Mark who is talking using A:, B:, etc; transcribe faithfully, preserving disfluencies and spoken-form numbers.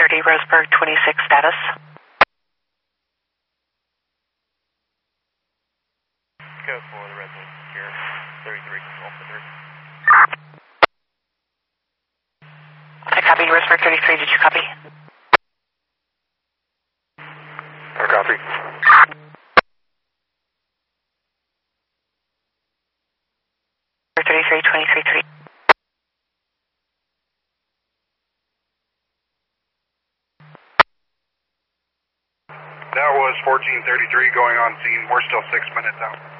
A: thirty Roseburg twenty-six status.
B: Code for the resident here, thirty-three, Alpha three.
A: I copied Roseburg thirty-three, did you copy?
B: I copy.
A: thirty-three twenty-three three.
B: That was fourteen thirty-three going on scene. We're still six minutes out.